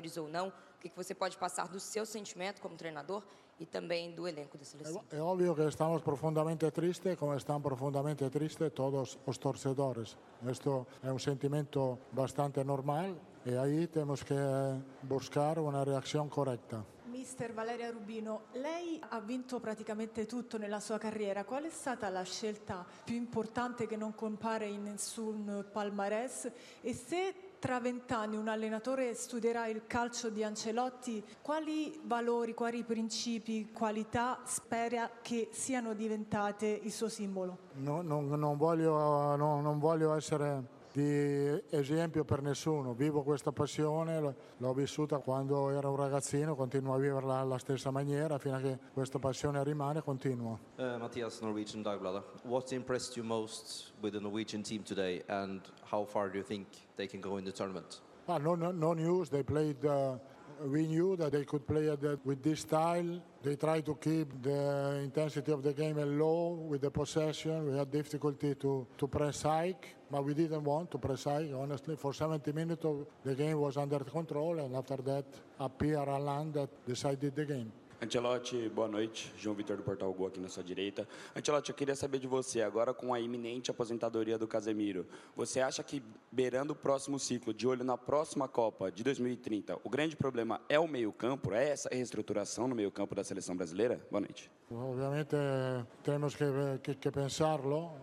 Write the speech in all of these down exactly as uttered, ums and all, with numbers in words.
jogadores ou não? O que você pode passar do seu sentimento como treinador e também do elenco da seleção? É óbvio que estamos profundamente tristes, como estão profundamente tristes todos os torcedores. Isto é um sentimento bastante normal e aí temos que buscar uma reação correta. Mister Valeria Rubino, lei ha vinto praticamente tutto nella sua carriera. Qual è stata la scelta più importante che non compare in nessun palmarès? E se tra vent'anni un allenatore studierà il calcio di Ancelotti, quali valori, quali principi, qualità spera che siano diventate il suo simbolo? No, non, non, voglio, no, non voglio essere di esempio per nessuno, vivo questa passione, l'ho vissuta quando ero un ragazzino, continuo a viverla alla stessa maniera fino a che questa passione rimane, continuo. Uh, Mathias, Norwegian Dagbladet. What impressed you most with the Norwegian team today and how far do you think they can go in the tournament? Ah, no, no, no news, they played, uh, we knew that they could play at the, with this style. They tried to keep the intensity of the game low with the possession. We had difficulty to, to press high, but we didn't want to press high, honestly. For seventy minutes, the game was under control, and after that, appeared Alain that decided the game. Ancelotti, boa noite. João Vitor do Portal Gol aqui na sua direita. Ancelotti, eu queria saber de você, agora com a iminente aposentadoria do Casemiro, você acha que, beirando o próximo ciclo, de olho na próxima Copa de dois mil e trinta, o grande problema é o meio-campo? É essa reestruturação no meio-campo da seleção brasileira? Boa noite. Obviamente temos que, que, que pensarlo.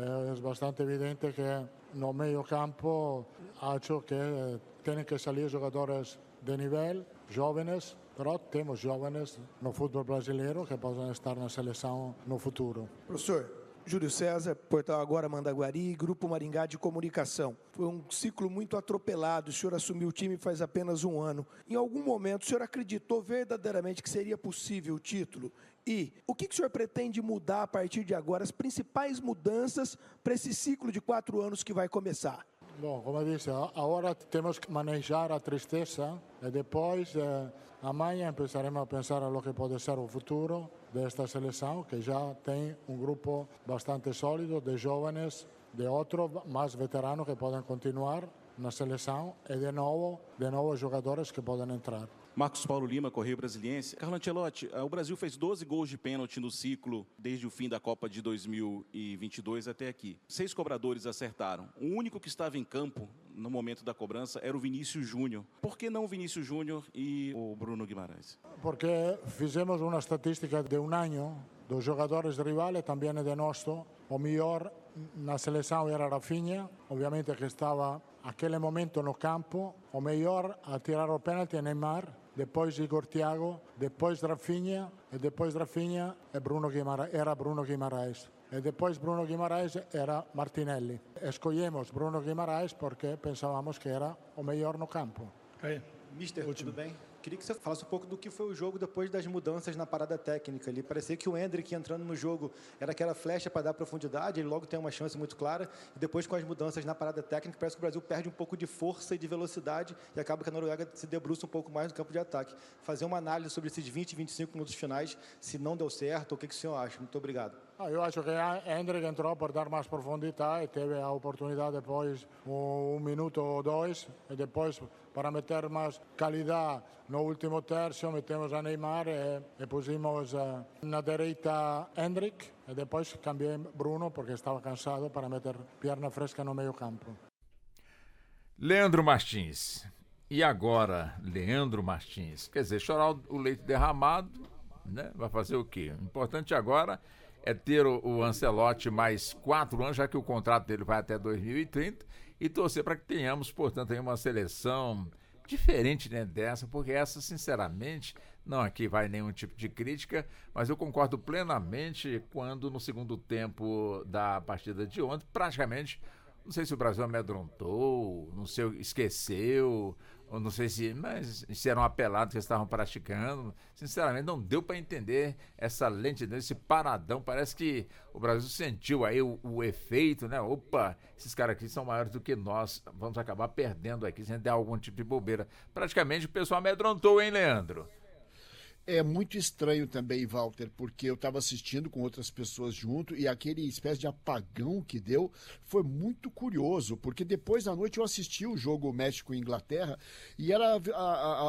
É bastante evidente que no meio-campo acho que têm que salir jogadores de nível, jovens. Però temos jovens no futebol brasileiro que possam estar na seleção no futuro. Professor, Júlio César, Portal Agora Mandaguari, Grupo Maringá de Comunicação. Foi um ciclo muito atropelado, o senhor assumiu o time faz apenas um ano. Em algum momento o senhor acreditou verdadeiramente que seria possível o título? E o que o senhor pretende mudar a partir de agora, as principais mudanças para esse ciclo de quatro anos que vai começar? Bom, como eu disse, agora temos que manejar a tristeza e depois, eh, amanhã, começaremos a pensar no que pode ser o futuro desta seleção, que já tem um grupo bastante sólido de jovens, de outros mais veteranos que podem continuar na seleção e de novo, de novos jogadores que podem entrar. Marcos Paulo Lima, Correio Brasiliense. Carlo Ancelotti, o Brasil fez doze gols de pênalti no ciclo desde o fim da Copa de dois mil e vinte e dois até aqui. Seis cobradores acertaram. O único que estava em campo no momento da cobrança era o Vinícius Júnior. Por que não o Vinícius Júnior e o Bruno Guimarães? Porque fizemos uma estatística de um ano dos jogadores rivais, também de nosso. O melhor na seleção era Rafinha, obviamente que estava naquele momento no campo. O melhor a tirar o pênalti é Neymar, depois Igor Thiago, depois Rafinha e depois Rafinha e Bruno Guimarães, era Bruno Guimarães. E depois Bruno Guimarães era Martinelli. Escolhemos Bruno Guimarães porque pensávamos que era o melhor no campo. Aí. Mister, Último. Tudo bem? Queria que você falasse um pouco do que foi o jogo depois das mudanças na parada técnica. Ali parecia que o Endrick entrando no jogo era aquela flecha para dar profundidade, ele logo tem uma chance muito clara. E depois, com as mudanças na parada técnica, parece que o Brasil perde um pouco de força e de velocidade e acaba que a Noruega se debruça um pouco mais no campo de ataque. Fazer uma análise sobre esses vinte, vinte e cinco minutos finais, se não deu certo, o que, que o senhor acha? Muito obrigado. Ah, eu acho que Endrick entrou para dar mais profundidade, teve a oportunidade depois um, um minuto ou dois, e depois para meter mais qualidade no último terço, metemos a Neymar e, e pusimos uh, na direita Endrick, e depois cambiei Bruno porque estava cansado para meter perna fresca no meio campo. Leandro Martins. E agora, Leandro Martins? Quer dizer, chorar o leite derramado, né? Vai fazer o quê? O importante agora é ter o, o Ancelotti mais quatro anos, já que o contrato dele vai até dois mil e trinta, e torcer para que tenhamos, portanto, aí uma seleção diferente, né, dessa, porque essa, sinceramente, não aqui vai nenhum tipo de crítica, mas eu concordo plenamente quando no segundo tempo da partida de ontem, praticamente, não sei se o Brasil amedrontou, não sei, esqueceu, ou não sei se, mas se eram apelados que eles estavam praticando. Sinceramente, não deu para entender essa lentidão, esse paradão. Parece que o Brasil sentiu aí o, o efeito, né? Opa, esses caras aqui são maiores do que nós, vamos acabar perdendo aqui se a gente der algum tipo de bobeira. Praticamente o pessoal amedrontou, hein, Leandro? É muito estranho também, Walter, porque eu estava assistindo com outras pessoas junto e aquele espécie de apagão que deu foi muito curioso, porque depois da noite eu assisti o jogo México e Inglaterra e era a, a,